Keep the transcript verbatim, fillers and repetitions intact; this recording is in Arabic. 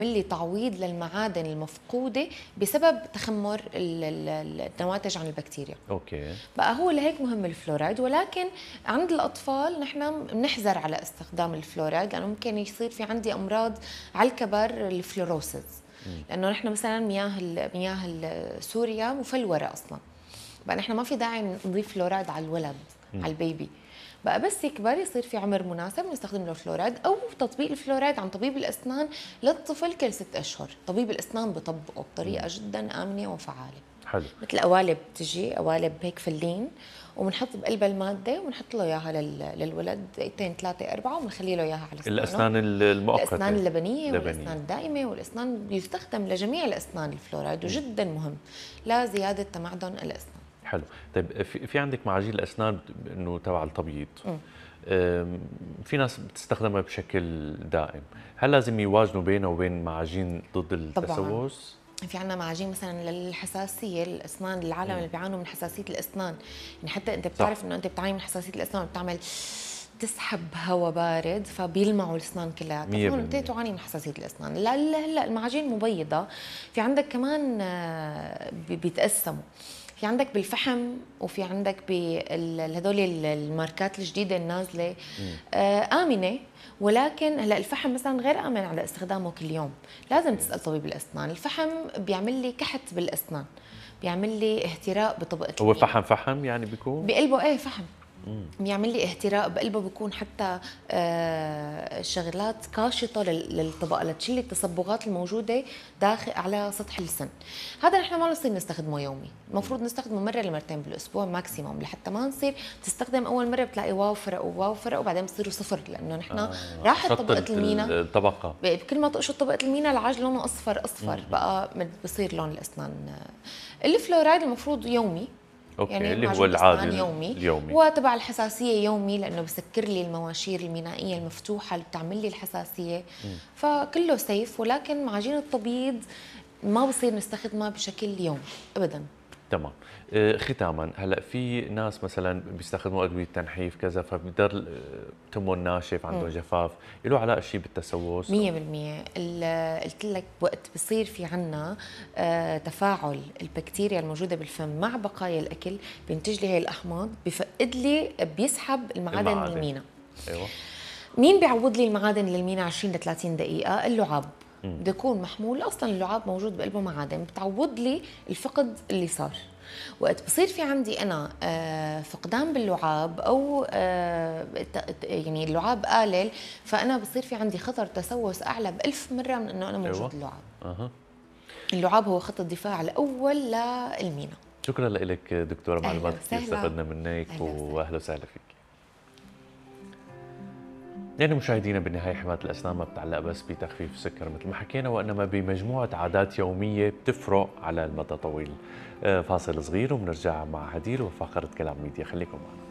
لي تعويض للمعادن المفقودة بسبب تخمر ال- ال- النواتج عن البكتيريا. اوكي. بقى هو لهيك مهم الفلورايد، ولكن عند الأطفال نحن بنحذر على استخدام الفلورايد لأنه ممكن يصير في عندي أمراض على الكبر، الفلوروسز، لأنه نحن مثلا مياه ال- مياه ال- سوريا مفلورة أصلا. بقى نحن ما في داعي نضيف فلورايد على الولد، مم. على البيبي. بقى بس يكبر يصير في عمر مناسب نستخدم له فلورايد، او تطبيق الفلورايد عن طبيب الاسنان للطفل كل ست اشهر. طبيب الاسنان بطبقه بطريقه جدا امنه وفعاله. حلو. مثل قوالب، بتجي قوالب هيك فلين وبنحط بقلبها الماده وبنحط له اياها لل- للولد دقيقتين ثلاثه اربعه وبنخلي له اياها على اسنانه. الاسنان المؤقته، الاسنان اللبنيه لبنية. والاسنان الدائمه والاسنان بيستخدم لجميع الاسنان الفلورايد، وجدا مهم لزياده تمعدن الاسنان. حلو. طيب في في عندك معاجين الاسنان انه تبع التبييض، أم، في ناس بتستخدمها بشكل دائم، هل لازم يوازنوا بينه وبين معاجين ضد التسوس؟ في عندنا معاجين مثلا للحساسيه الاسنان، العالم اللي بيعانوا من حساسيه الاسنان، يعني حتى انت بتعرف انه انت بتعاني من حساسيه الاسنان وبتعمل تسحب هواء بارد فبيلمعوا الاسنان كلياتها، فهون انت تعاني من حساسيه الاسنان. لا هلا المعاجين مبيضه، في عندك كمان آه، بي- بيتقسموا، في عندك بالفحم وفي عندك بهدول الماركات الجديده النازله، آه، امنه، ولكن هلا الفحم مثلا غير امن على استخدامه كل يوم، لازم تسال طبيب الاسنان. الفحم بيعمل لي كحت بالاسنان، بيعمل لي اهتراء بطبقه هو المينا. فحم فحم يعني بيكون بقلبه ايه فحم، بيعمل لي اهتراء بقلبه، بيكون حتى آه، شغلات كاشطه لل- للطبقه لتشيل التصبغات الموجوده داخل على سطح اللسان. هذا نحن ما نصير نستخدمه يومي، المفروض نستخدمه مره لمرتين بالاسبوع ماكسيموم، لحتى ما نصير تستخدم اول مره بتلاقي واو فرق وواو فرق وبعدين بصيروا صفر، لانه نحن آه. راحت شط طبقه المينا. الطبقه، كل ما تقشط طبقه المينا العاج لونه اصفر اصفر، بقى بصير لون الاسنان. الفلورايد المفروض يومي، اوكي، يعني اللي هو معجون العادي اسنان يومي، اليومي. وتبع الحساسيه يومي لانه بسكر لي المواشير المينائيه المفتوحه اللي بتعمل لي الحساسيه. فكله سيف، ولكن معاجين التبييض ما بصير نستخدمها بشكل يومي ابدا. تمام. آه، ختاما، هلا في ناس مثلا بيستخدموا ادويه تنحيف كذا، فبيضل آه، تمه ناشف، عنده جفاف، له علاقه شيء بالتسوس؟ مية بالمية. ال- قلت لك وقت بصير في عنا آه، تفاعل البكتيريا الموجودة بالفم مع بقايا الأكل بينتج لي هي الأحماض، بفقد لي، بيسحب المعادن من المعادن. المينا. ايوه. مين بيعوض لي المعادن للمينا عشرين ل ثلاثين دقيقة؟ اللعاب. بده يكون محمول، اصلا اللعاب موجود بقلبه معادن بتعوض لي الفقد اللي صار. وقت بصير في عندي انا آه، فقدان باللعاب او آه، ت- يعني اللعاب قلل، فانا بصير في عندي خطر تسوس اعلى بألف مره من انه انا موجود أيوة. اللعاب. اها. اللعاب هو خط الدفاع الاول للمينا. شكرا لك دكتوره، أهلا معلومات كثير وسهلا. استفدنا منك، أهلا وسهلا. واهلا وسهلا فيك. يعني مشاهدينا، بالنهايه حمايه الاسنان ما بتعلق بس بتخفيف السكر مثل ما حكينا، وانما بمجموعه عادات يوميه بتفرق على المدى الطويل. آه، فاصل صغير وبنرجع مع هدير وفقره كلام ميديا، خليكم معنا.